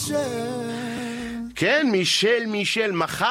כן, מישל,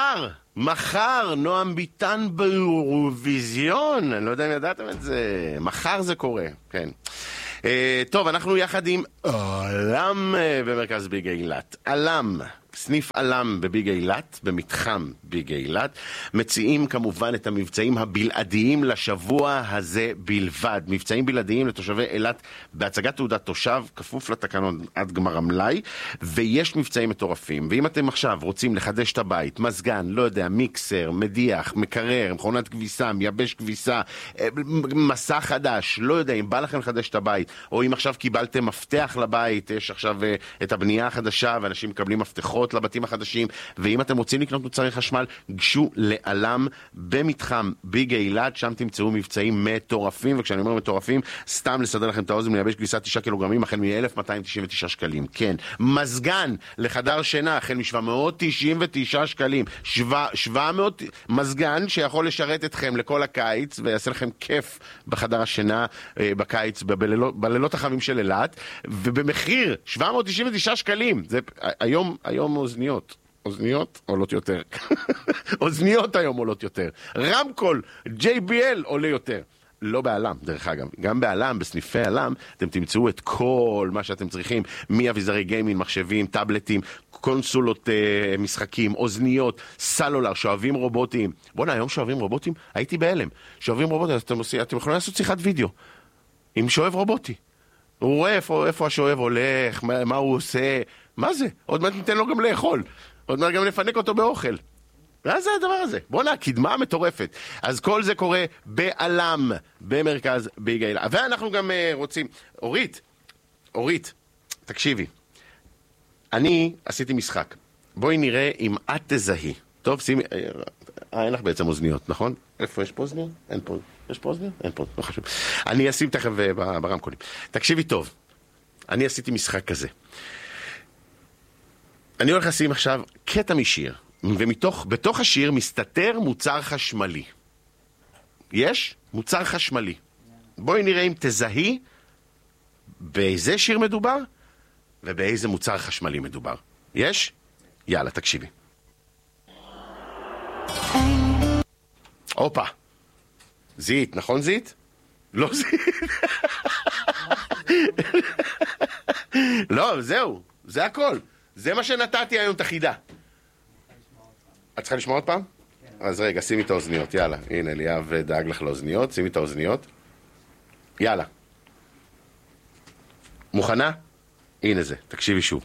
מחר, נועם ביטן באירוויזיון, אני לא יודע אם ידעתם את זה, מחר זה קורה, כן. טוב, אנחנו יחד עם עלם במרכז ביג אילת. עלם, סניף עלם בביג אילת, במתחם ביג אילת, מציעים כמובן את המבצעים הבלעדיים לשבוע הזה בלבד. מבצעים בלעדיים לתושבי אילת בהצגת תעודת תושב, כפוף לתקנון עד גמר המלאי, ויש מבצעים מטורפים. ואם אתם עכשיו רוצים לחדש את הבית, מזגן, לא יודע, מיקסר, מדיח, מקרר, מכונת כביסה, מייבש כביסה, מסע חדש, לא יודע, אם בא לכם לחדש את הבית, או אם עכשיו קיבלתם מפתח לבית, יש עכשיו את הבנייה החדשה, ואנשים מקבלים מפתחות לבתים החדשים, ואם אתם רוצים לקנות מוצרי חשמל, גשו לעלם במתחם ביג אילת, שם תמצאו מבצעים מטורפים, וכשאני אומר מטורפים, סתם לסדר לכם את האוזן, מייבש כביסה 9 קילוגרמים, החל מ-1,299 שקלים. כן, מזגן לחדר שינה, החל מ-799 שקלים. 700 מזגן שיכול לשרת אתכם לכל הקיץ, ויעשה לכם כיף בחדר השינה בקיץ, בלילות החמים של אילת, ובמחיר 799 שקלים. זה היום אוזניות עולות יותר. אוזניות היום עולות יותר. רמקול, JBL עולה יותר. לא בעלם, דרך אגב. גם בעלם, בסניפי עלם, אתם תמצאו את כל מה שאתם צריכים, מאביזרי גיימינג, מחשבים, טאבלטים, קונסולות משחקים, אוזניות, סלולר, שואבים רובוטיים. בוא'נה, היום שואבים רובוטיים? הייתי בהלם. שואבים רובוטיים, אתם יכולים לעשות שיחת וידאו עם שואב רובוטי. הוא רואה איפה השואב הולך, מה הוא עושה, מה זה? עוד מעט ניתן לו גם לאכול, עוד מעט גם לפנק אותו באוכל. מה זה הדבר הזה? בוא'נה, קדמה מטורפת. אז כל זה קורה בעלם, במרכז ביג אילת. ואנחנו גם רוצים, אורית, תקשיבי, אני עשיתי משחק. בואי נראה אם את תזהי. טוב, שימי, אין לך בעצם אוזניות, נכון? איפה יש פה אוזניות? אין פה. יש פה אוזניות? אין פה, לא חשוב. אני אשים תכף ברמקולים. תקשיבי טוב, אני עשיתי משחק כזה. אני הולך לשים עכשיו קטע משיר, ובתוך השיר מסתתר מוצר חשמלי. יש? מוצר חשמלי. בואי נראה אם תזהי באיזה שיר מדובר, ובאיזה מוצר חשמלי מדובר. יש? יאללה, תקשיבי. אופה. זית, נכון זית? לא זית. לא, זהו. זה הכל. זה מה שנתתי היום את החידה. את צריכה לשמוע עוד פעם? אז רגע, שימי את האוזניות, יאללה. הנה, ליאב דאג לך לאוזניות, שימי את האוזניות. יאללה. מוכנה? הנה זה, תקשיבי שוב.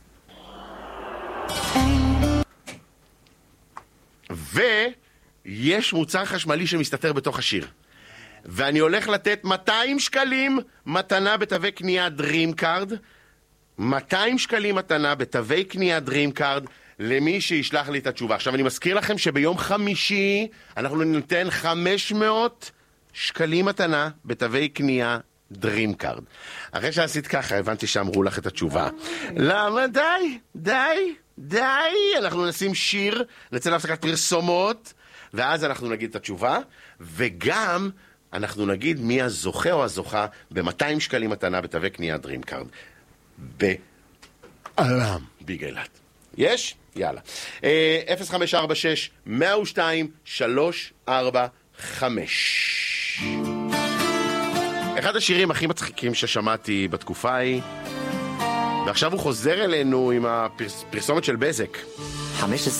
ויש מוצר חשמלי שמסתתר בתוך השיר. ואני הולך לתת 200 שקלים מתנה בתווי קנייה DreamCard. 200 שקלים מתנה בתווי קנייה DreamCard למי שישלח לי את התשובה. עכשיו אני מזכיר לכם שביום חמישי אנחנו ניתן 500 שקלים מתנה בתווי קנייה DreamCard. אחרי שעשית ככה הבנתי שאמרו לך את התשובה. למה? די, אנחנו נשים שיר, נצא להפסקת פרסומות, ואז אנחנו נגיד את התשובה, וגם אנחנו נגיד מי הזוכה או הזוכה ב-200 שקלים מתנה בתווי קנייה DreamCard בעלם ביג אילת. יש? יאללה. 0546-102-345. אחד השירים הכי מצחיקים ששמעתי בתקופה ההיא, ועכשיו הוא חוזר אלינו עם הפרסומת של בזק. 15